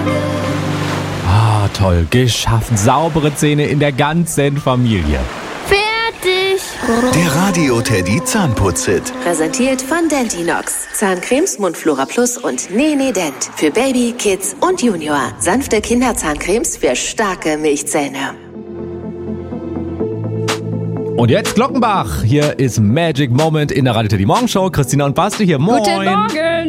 Ah, toll. Geschafft. Saubere Zähne in der ganzen Familie. Fertig. Der Radio-Teddy Zahnputz-Hit. Präsentiert von Dentinox. Zahncremes, Mundflora Plus und Nene Dent. Für Baby, Kids und Junior. Sanfte Kinderzahncremes für starke Milchzähne. Und jetzt Glockenbach. Hier ist Magic Moment in der Radio-Teddy Morgenshow. Christina und Basti hier. Moin. Guten Morgen.